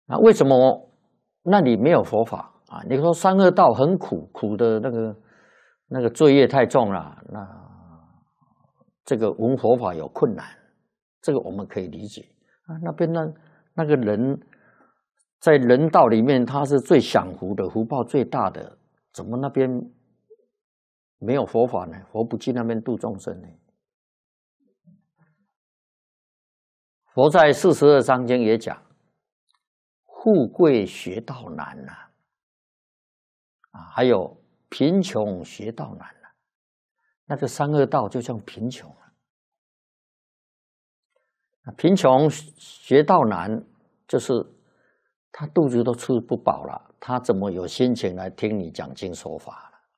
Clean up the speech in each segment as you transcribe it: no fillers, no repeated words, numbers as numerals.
那为什么那里没有佛法啊？你说三恶道很苦，苦的那个罪业太重了，那这个闻佛法有困难，这个我们可以理解啊。那边那个人在人道里面，他是最享福的，福报最大的，怎么那边没有佛法呢？佛不去那边度众生呢？佛在42章经也讲，富贵学道难呐，还有贫穷学道难呐。那个三恶道就像贫穷啊，贫穷学道难，就是他肚子都吃不饱了，他怎么有心情来听你讲经说法了？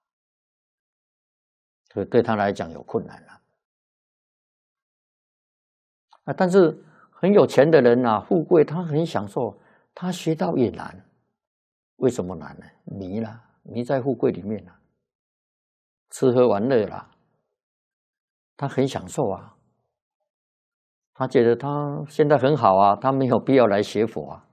所以对他来讲有困难了。啊，但是很有钱的人啊，富贵他很享受，他学道也难。为什么难呢？迷了，迷在富贵里面了，吃喝玩乐啦，他很享受啊，他觉得他现在很好啊，他没有必要来学佛啊。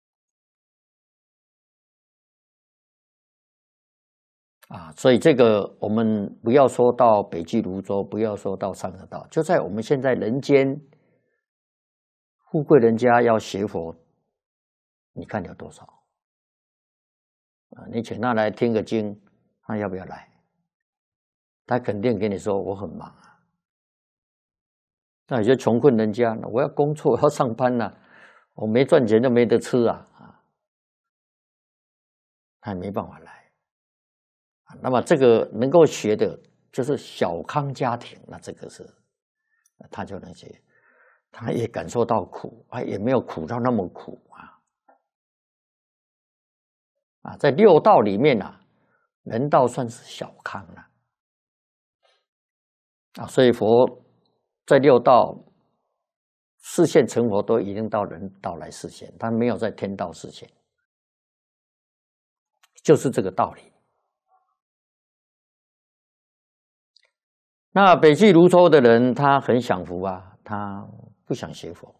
所以这个我们不要说到北俱泸州，不要说到三恶道，就在我们现在人间，富贵人家要学佛，你看有多少？你请他来听个经，他要不要来？他肯定跟你说我很忙啊。那有些穷困人家，我要工作，我要上班啊，我没赚钱就没得吃啊，他也没办法来。那么这个能够学的，就是小康家庭，那这个是他就能学，他也感受到苦，也没有苦到那么苦在六道里面人道算是小康了所以佛在六道示现成佛都一定到人道来示现，他没有在天道示现，就是这个道理。那北俱泸州的人，他很享福他不想学佛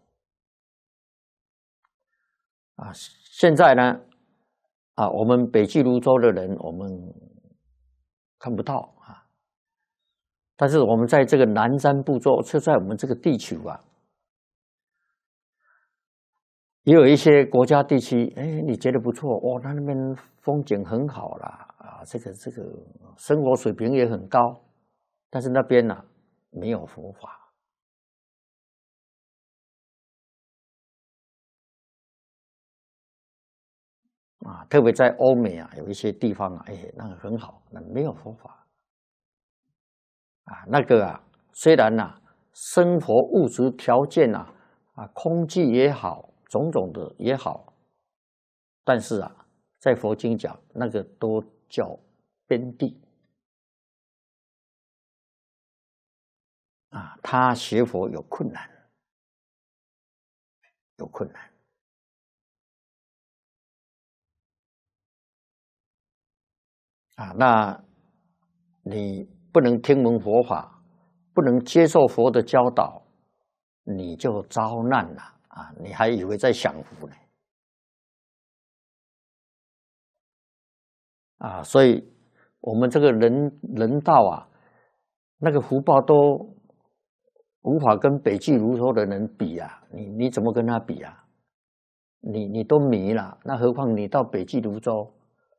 现在呢我们北俱泸州的人，我们看不到但是我们在这个南山部洲，就在我们这个地区也有一些国家地区，你觉得不错他那边风景很好啦这个生活水平也很高。但是那边没有佛法特别在欧美有一些地方那个很好，那没有佛法那个虽然生活物质条件空气也好，种种的也好，但是在佛经讲那个都叫边地他学佛有困难，那你不能听闻佛法，不能接受佛的教导，你就遭难了你还以为在享福呢所以我们这个人道那个福报都无法跟北俱泸州的人比你怎么跟他比你都迷了，那何况你到北俱泸州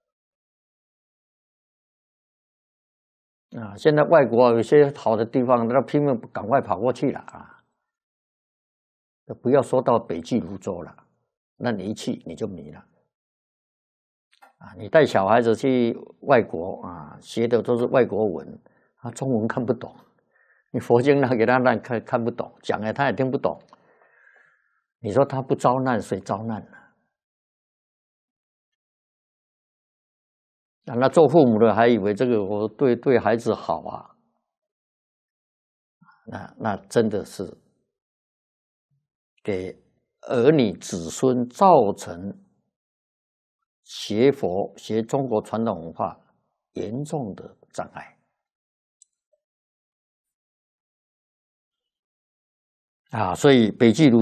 现在外国有些好的地方，他拼命赶快跑过去了不要说到北俱泸州了，那你一去你就迷了你带小孩子去外国学的都是外国文，他中文看不懂，你佛经给他看不懂，讲了他也听不懂，你说他不遭难，谁遭难呢？那做父母的还以为这个我对孩子好那真的是给儿女子孙造成学佛学中国传统文化严重的障碍所以北俱泸